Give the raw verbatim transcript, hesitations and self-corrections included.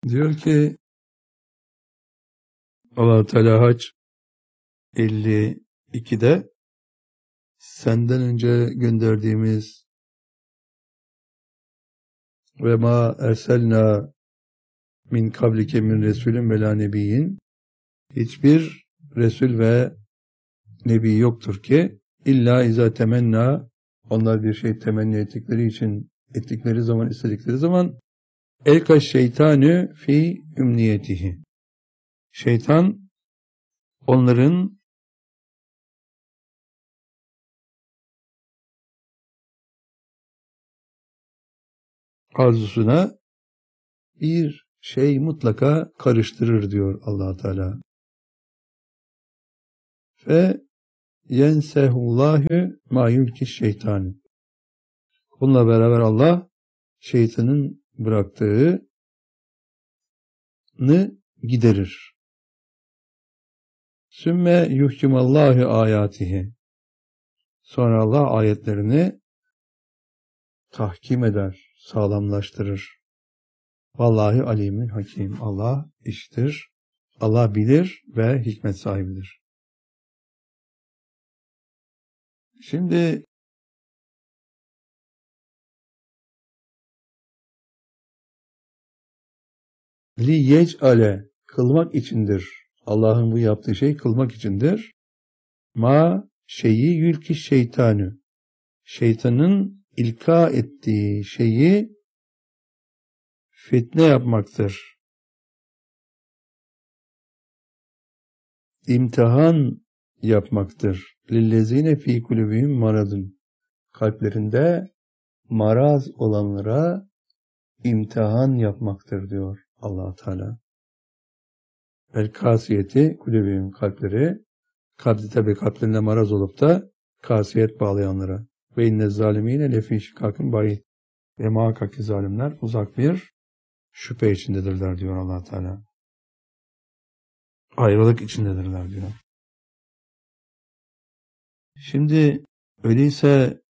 Diyor ki Allah Teala Hac elli ikide senden önce gönderdiğimiz ve ma erselna min kablike min resulün ve la nebiyyin, hiçbir resul ve nebi yoktur ki illa iza temenna, onlar bir şey temenni ettikleri için, ettikleri zaman, istedikleri zaman elka şeytanü fi ümniyetihi, şeytan onların arzusuna bir şey mutlaka karıştırır diyor Allah Teala. Ve yensehullahu ma yulki şeytanı. Bununla beraber Allah şeytanın bıraktığını giderir. Sümme yuhkimallahu ayatihi. Sonra Allah ayetlerini tahkim eder, sağlamlaştırır. Vallahi alimin hakim. Allah işitir, Allah bilir ve hikmet sahibidir. Şimdi li yec'ale, kılmak içindir. Allah'ın bu yaptığı şey kılmak içindir. Ma şeyi yülki şeytanı. Şeytanın ilka ettiği şeyi fitne yapmaktır. İmtihan yapmaktır. Lillezine fi kulübihim maradun. Kalplerinde maraz olanlara imtihan yapmaktır diyor Allah Teala. El kasiyeti kulübihim, kalpleri, kalpli tabi kalplerinde maraz olup da kasiyet bağlayanlara. Ve inne zalimine lefi şikakın bayit. Ve muhakkak ki zalimler uzak bir şüphe içindedirler diyor Allah Teala. Ayrılık içindedirler diyor. Şimdi öyleyse